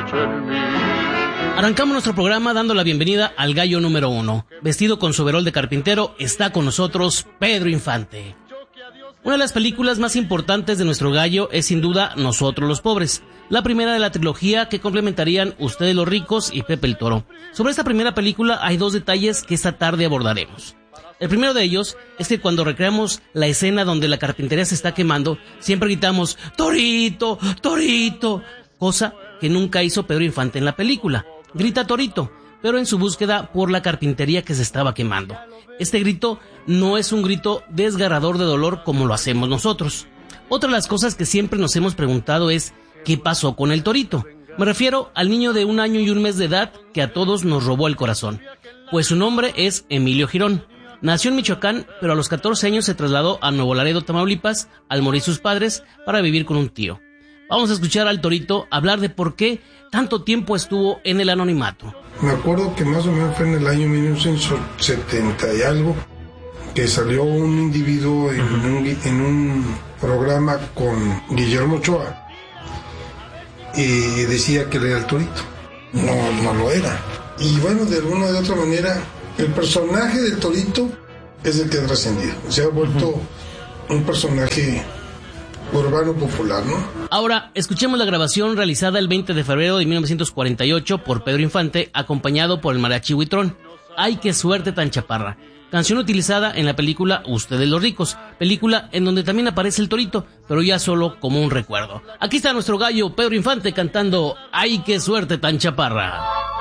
en mí. Arrancamos nuestro programa dando la bienvenida al gallo número 1. Vestido con su overol de carpintero, está con nosotros Pedro Infante. Una de las películas más importantes de nuestro gallo es sin duda Nosotros los Pobres, la primera de la trilogía que complementarían Ustedes los Ricos y Pepe el Toro. Sobre esta primera película hay dos detalles que esta tarde abordaremos. El primero de ellos es que cuando recreamos la escena donde la carpintería se está quemando, siempre gritamos ¡Torito! ¡Torito! Cosa que nunca hizo Pedro Infante en la película. Grita Torito, pero en su búsqueda por la carpintería que se estaba quemando. Este grito no es un grito desgarrador de dolor como lo hacemos nosotros. Otra de las cosas que siempre nos hemos preguntado es ¿qué pasó con el Torito? Me refiero al niño de 1 año y 1 mes de edad que a todos nos robó el corazón. Pues su nombre es Emilio Girón. Nació en Michoacán, pero a los 14 años se trasladó a Nuevo Laredo, Tamaulipas, al morir sus padres, para vivir con un tío. Vamos a escuchar al Torito hablar de por qué tanto tiempo estuvo en el anonimato. Me acuerdo que más o menos fue en el año 1970 y algo, que salió un individuo en un programa con Guillermo Ochoa y decía que era el Torito. No lo era. Y bueno, de alguna u otra manera, el personaje del Torito es el que ha trascendido. Se ha vuelto un personaje urbano popular, ¿no? Ahora, escuchemos la grabación realizada el 20 de febrero de 1948 por Pedro Infante, acompañado por el Mariachi Huitrón. ¡Ay, qué suerte tan chaparra! Canción utilizada en la película Ustedes los Ricos, película en donde también aparece el Torito, pero ya solo como un recuerdo. Aquí está nuestro gallo Pedro Infante cantando ¡Ay, qué suerte tan chaparra!